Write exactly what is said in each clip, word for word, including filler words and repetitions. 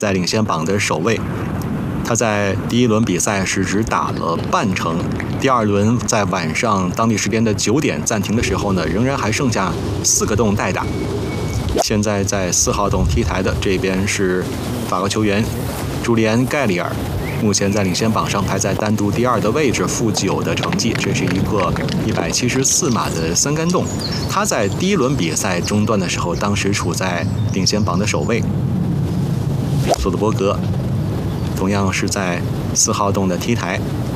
在领先榜的首位。他在第一轮比赛是只打了半程，第二轮在晚上当地时间的九点暂停的时候呢，仍然还剩下四个洞待打。现在在四号洞 T 台的这边是法国球员朱利安·盖里尔，目前在领先榜上排在单独第二的位置，负九的成绩。这是一个一百七十四码的三杆洞。他在第一轮比赛中段的时候，当时处在领先榜的首位。索德伯格同样是在四号洞的 T 台。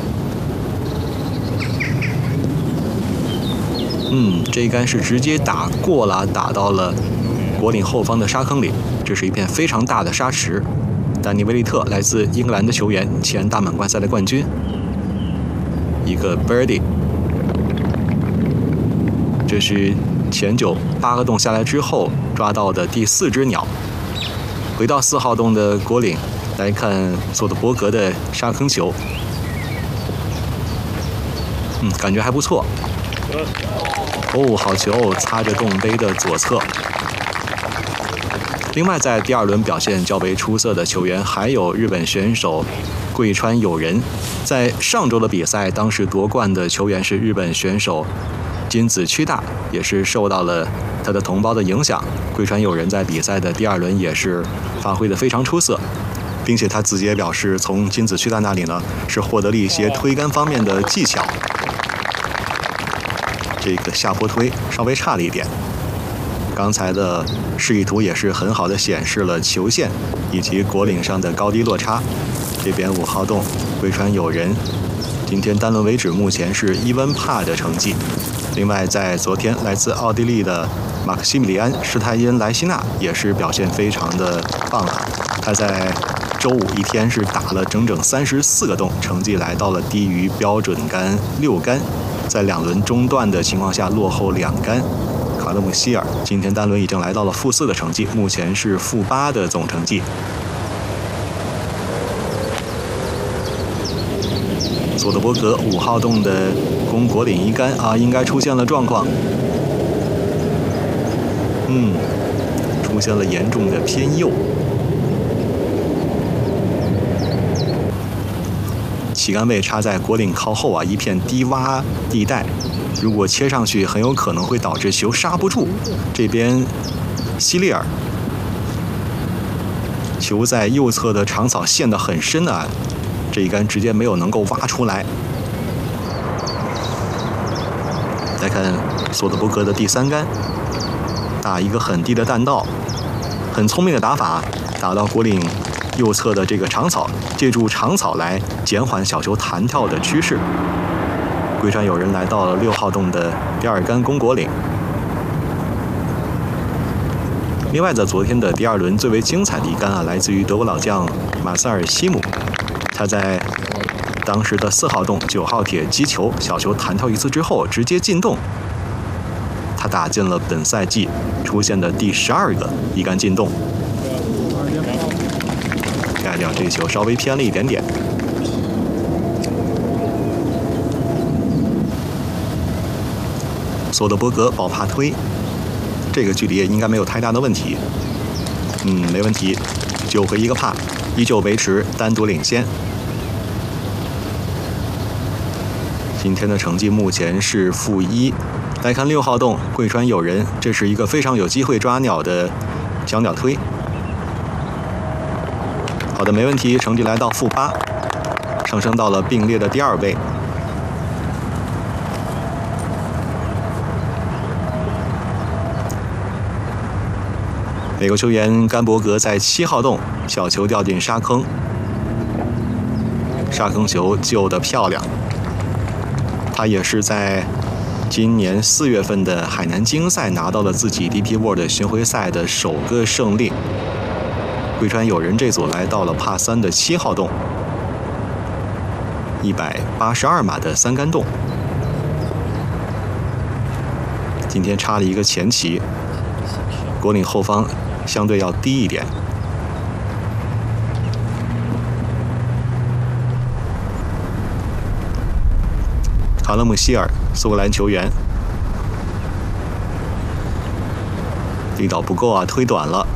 嗯，这一杆是直接打过了，打到了果岭后方的沙坑里。这是一片非常大的沙池。丹尼·威利特来自英格兰的球员，前大满贯赛的冠军。一个 birdie， 这是前九八个洞下来之后抓到的第四只鸟。回到四号洞的果岭。来看索德伯格的沙坑球，嗯，感觉还不错。哦，好球，擦着洞杯的左侧。另外，在第二轮表现较为出色的球员还有日本选手桂川友人。在上周的比赛，当时夺冠的球员是日本选手金子屈大，也是受到了他的同胞的影响。桂川友人在比赛的第二轮也是发挥得非常出色。并且他自己也表示，从金子屈大那里呢是获得了一些推杆方面的技巧。这个下坡推稍微差了一点。刚才的示意图也是很好的显示了球线以及果岭上的高低落差。这边五号洞桂川友人，今天单轮为止目前是伊温帕的成绩。另外，在昨天来自奥地利的马克西米利安·施泰因莱西纳也是表现非常的棒啊，他在周五一天是打了整整三十四个洞，成绩来到了低于标准杆六杆，在两轮中断的情况下落后两杆。卡勒姆希尔今天单轮已经来到了负四的成绩，目前是负八的总成绩。索德伯格五号洞的攻果岭一杆啊，应该出现了状况。嗯，出现了严重的偏右。旗杆位插在果岭靠后啊，一片低洼地带，如果切上去，很有可能会导致球刹不住。这边希利尔球在右侧的长草陷得很深啊，这一杆直接没有能够挖出来。再看索德伯格的第三杆，打一个很低的弹道，很聪明的打法，打到果岭右侧的这个长草，借助长草来减缓小球弹跳的趋势。桂川友人来到了六号洞的第二杆攻果岭。另外，在昨天的第二轮最为精彩的一杆啊，来自于德国老将马塞尔西姆，他在当时的四号洞九号铁击球，小球弹跳一次之后直接进洞，他打进了本赛季出现的第十二个一杆进洞。盖掉这球稍微偏了一点点。索德伯格保帕推，这个距离应该没有太大的问题。嗯，没问题，九个一个帕，依旧维持单独领先。今天的成绩目前是负一。来看六号洞桂川友人，这是一个非常有机会抓鸟的小鸟推。好的，没问题，成绩来到负八，上升到了并列的第二位。美国球员甘伯格在七号洞小球掉进沙坑，沙坑球救得漂亮。他也是在今年四月份的海南精英赛拿到了自己 D P World 巡回赛的首个胜利。桂川友人这组来到了帕三的七号洞，一百八十二码的三杆洞。今天插了一个前旗，果岭后方相对要低一点。卡勒姆希尔，苏格兰球员，力道不够啊，推短了。